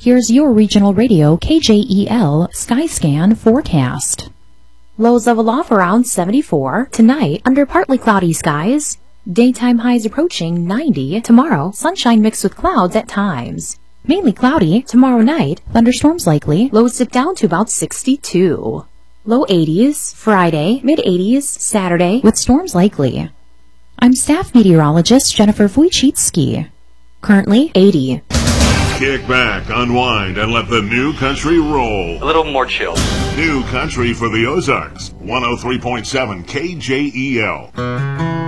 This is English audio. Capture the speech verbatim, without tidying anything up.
Here's your regional radio K J E L Skyscan forecast. Lows level off around seventy-four. Tonight, under partly cloudy skies. Daytime highs approaching ninety. Tomorrow, sunshine mixed with clouds at times. Mainly cloudy. Tomorrow night, thunderstorms likely. Lows dip down to about sixty-two. Low eighties. Friday, mid eighties. Saturday, with storms likely. I'm staff meteorologist Jennifer Wojcicki. Currently eighty. Kick back, unwind, and let the new country roll. A little more chill. New country for the Ozarks. one oh three point seven K J E L.